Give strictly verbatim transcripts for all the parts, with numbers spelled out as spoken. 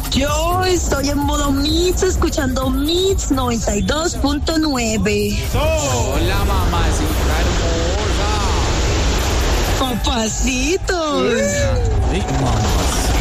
Yo estoy en modo Mix, escuchando Mix noventa y dos punto nueve. Hola, mamacita hermosa. Papacitos. Ay, mamacita.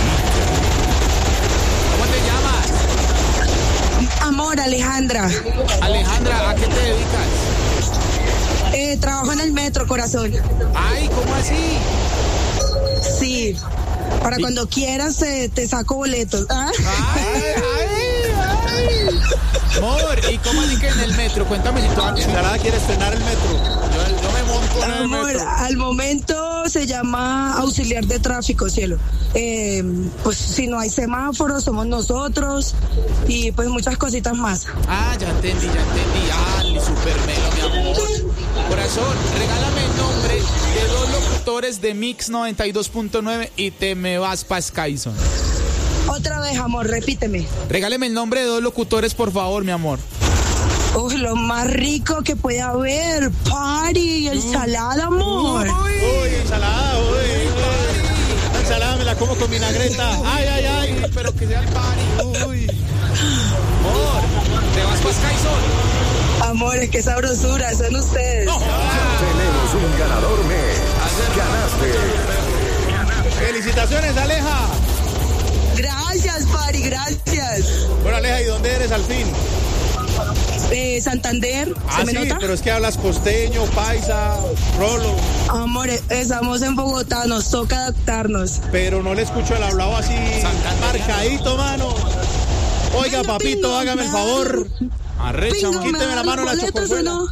¿Cómo te llamas? Amor, Alejandra. Alejandra, ¿a qué te dedicas? Eh, trabajo en el metro, corazón. Ay, ¿cómo así? Sí. Para ¿Y? cuando quieras eh, te saco boletos. ¿Ah? Ay, ay, ay. Amor, ¿y cómo así que en el metro? Cuéntame si tú Ensalada quiere estrenar el metro. Yo, yo me monto en el Amor, metro. al momento se llama auxiliar de tráfico, cielo. Eh, pues si no hay semáforos, somos nosotros y pues muchas cositas más. Ah, ya entendí, ya entendí. Ah, super melo, mi amor. Corazón, regálame el nombre de dos locutores de Mix noventa y dos punto nueve y te me vas pa' Skyson. Otra vez, amor, repíteme. Regáleme el nombre de dos locutores, por favor, mi amor. Uy, lo más rico que puede haber. Party, ensalada, amor. Uy, ensalada, uy, uy. La ensalada me la como con vinagreta. Ay, ay, ay. Pero que sea el party. Uy. Amor, ¿te vas pa' Skyson? Amores, qué sabrosura, son ustedes. No. Tenemos un ganador mes. Ganaste. Felicitaciones, Aleja. Gracias, Pari, gracias. Bueno, Aleja, ¿y dónde eres al fin? Eh, Santander, Ah, ¿se me sí, nota? pero es que hablas costeño, paisa, rolo. Amores, estamos en Bogotá, nos toca adaptarnos. Pero no le escucho el hablado así Santander. marcadito, mano. Oiga, Venga, papito, pingo, hágame el claro. favor. Arrecha, Pingo, amor. ¿me quíteme la dan mano los la boletos o chocosuela. no?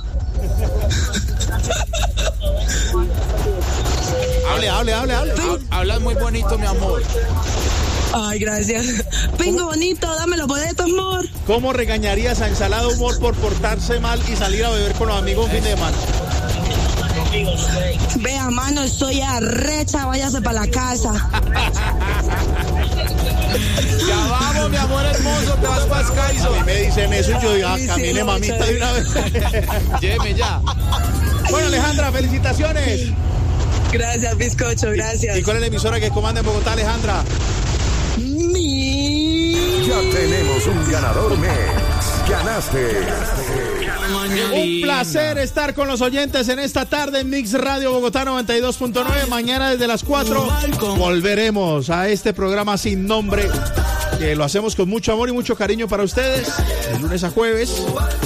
Hable, hable, hable, hable. Ha- Hablas muy bonito, mi amor. Ay, gracias. Pingo bonito, dame los boletos, amor. ¿Cómo regañarías a Ensalada Humor por portarse mal y salir a beber con los amigos un fin de semana? Vea, mano, estoy arrecha, váyase para la casa. Ya vamos, mi amor hermoso, te vas pa' A mí Skyson. me dicen eso y yo digo, ah, Ay, sí, camine no, mamita muchas de una vez. Lléveme ya. Bueno, Alejandra, felicitaciones. Gracias, bizcocho, gracias. ¿Y cuál es la emisora que comanda en Bogotá, Alejandra? Mi... Ya tenemos un ganador mes. Ganaste. Un placer estar con los oyentes en esta tarde en Mix Radio Bogotá noventa y dos punto nueve. Mañana desde las cuatro volveremos a este programa sin nombre, que lo hacemos con mucho amor y mucho cariño para ustedes, de lunes a jueves,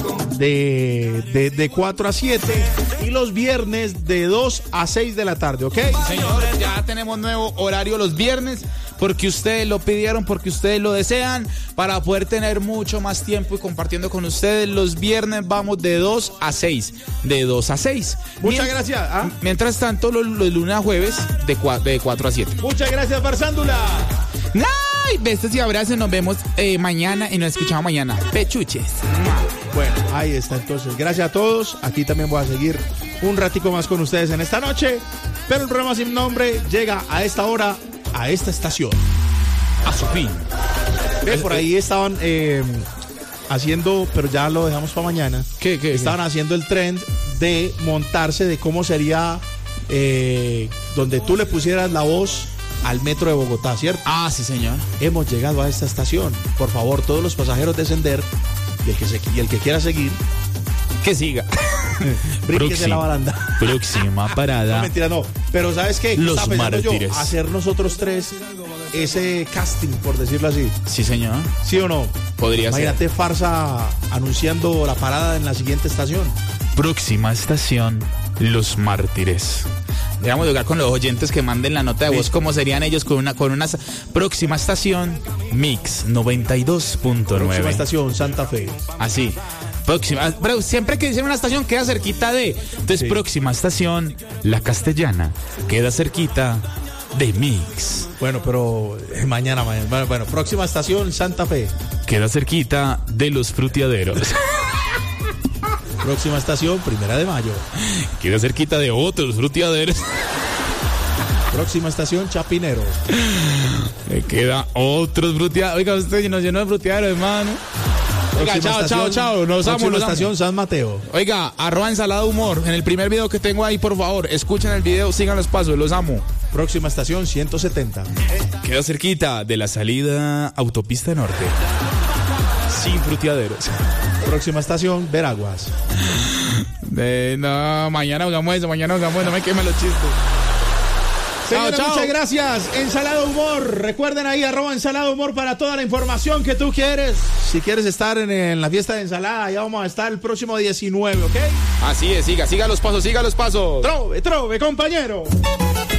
de, de, de cuatro a siete, y los viernes de dos a seis de la tarde, ¿ok? Señores, ya tenemos nuevo horario los viernes, porque ustedes lo pidieron, porque ustedes lo desean, para poder tener mucho más tiempo y compartiendo con ustedes. Los viernes vamos de dos a seis, de dos a seis. Muchas Mien- gracias. ¿ah? Mientras tanto, los, los lunes a jueves de, cua- de cuatro a siete. Muchas gracias, Barzándula. ¡Ay! Besos y abrazos, nos vemos eh, mañana y nos escuchamos mañana. Pechuches. Bueno, ahí está entonces. Gracias a todos. Aquí también voy a seguir un ratico más con ustedes en esta noche. Pero el programa sin nombre llega a esta hora, a esta estación. A su fin. Ve, por ahí estaban eh, haciendo, pero ya lo dejamos para mañana. ¿Qué, qué, Estaban haciendo el trend de montarse de cómo sería eh, donde tú le pusieras la voz al metro de Bogotá, ¿cierto? Ah, sí, señor. Hemos llegado a esta estación. Por favor, todos los pasajeros descender y el que, se, y el que quiera seguir, Que siga. brínquese la baranda. Próxima No, parada. mentira, no. Pero ¿sabes qué? Los Estaba pensando yo, mártires. hacer nosotros tres ese casting, por decirlo así. Sí, señor. ¿Sí o no? Podría ser. Imagínate Farsa anunciando la parada en la siguiente estación. Próxima estación, Los Mártires. Debemos jugar con los oyentes que manden la nota de voz, cómo serían ellos con una con una sa- próxima estación, Mix noventa y dos punto Próxima nueve. estación, Santa Fe. Así. Próxima, pero siempre que dicen una estación queda cerquita de. Entonces, Sí. próxima estación, La Castellana. Queda cerquita de Mix. Bueno, pero eh, mañana, mañana. Bueno, bueno, próxima estación, Santa Fe. Queda cerquita de Los Fruteaderos. Próxima estación, Primera de Mayo. Queda cerquita de otros fruteaderos. Próxima estación, Chapinero. Me queda otros fruteaderos. Oiga, usted nos llenó de fruteaderos, hermano. Oiga, Próxima chao, estación- chao, chao. Nos amo, próxima nos amo. estación, San Mateo. Oiga, arroba ensalada humor. En el primer video que tengo ahí, por favor, escuchen el video, sigan los pasos, los amo. Próxima estación ciento setenta. Queda cerquita de la salida Autopista Norte. Sin fruteaderos. Próxima estación, Veraguas. Eh, no, mañana hagamos eso, mañana hagamos eso, no me quemen los chistes. Señores, chao, chao. Muchas gracias. Ensalada Humor. Recuerden ahí, arroba Ensalada Humor para toda la información que tú quieres. Si quieres estar en, en la fiesta de ensalada, ya vamos a estar el próximo diecinueve, ¿ok? Así es, siga, siga los pasos, siga los pasos. Trove, trove, compañero.